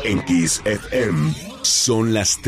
En Kiss FM son las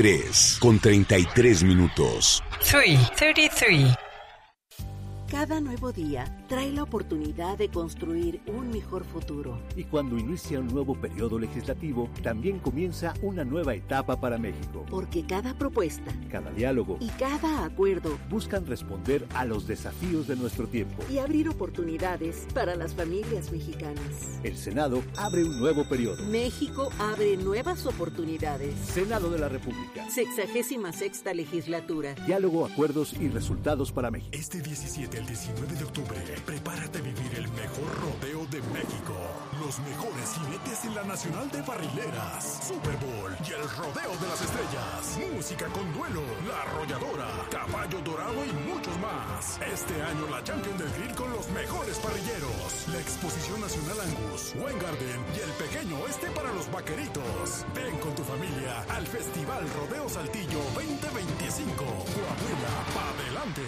3:33. 3:33. Cada nuevo día trae la oportunidad de construir un mejor futuro. Y cuando inicia un nuevo periodo legislativo, también comienza una nueva etapa para México. Porque cada propuesta, cada diálogo y cada acuerdo buscan responder a los desafíos de nuestro tiempo y abrir oportunidades para las familias mexicanas. El Senado abre un nuevo periodo. México abre nuevas oportunidades. Senado de la República. 66ª legislatura. Diálogo, acuerdos y resultados para México. Este 17 al 19 de octubre, prepárate a vivir el mejor rodeo de México. Los mejores jinetes en la Nacional de Barrileras, Super Bowl y el Rodeo de las Estrellas. Música con duelo, La Arrolladora, Caballo Dorado y muchos más. Este año la Champion del Grill con los mejores parrilleros. La Exposición Nacional Angus, Wine Garden y el Pequeño Oeste para los vaqueritos. Ven con tu familia al Festival Rodeo Saltillo 2025. Coahuila, pa' adelante.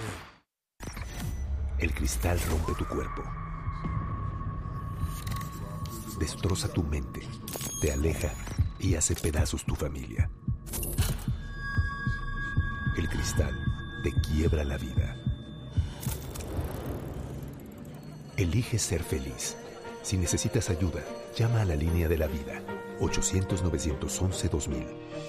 El cristal rompe tu cuerpo, destroza tu mente, te aleja y hace pedazos tu familia. El cristal te quiebra la vida. Elige ser feliz. Si necesitas ayuda, llama a la línea de la vida, 800-911-2000.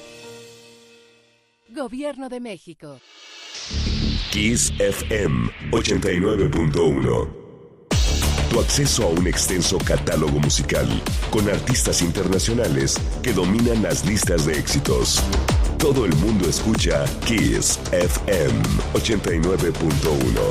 Gobierno de México. Kiss FM 89.1. Tu acceso a un extenso catálogo musical con artistas internacionales que dominan las listas de éxitos. Todo el mundo escucha Kiss FM 89.1.